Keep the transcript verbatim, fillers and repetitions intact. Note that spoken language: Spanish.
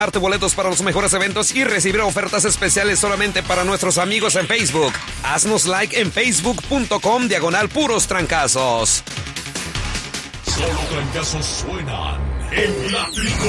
Darte boletos para los mejores eventos y recibir ofertas especiales solamente para nuestros amigos en Facebook. Haznos like en facebook.com diagonal puros trancazos. Solo trancazos suenan en la tribu.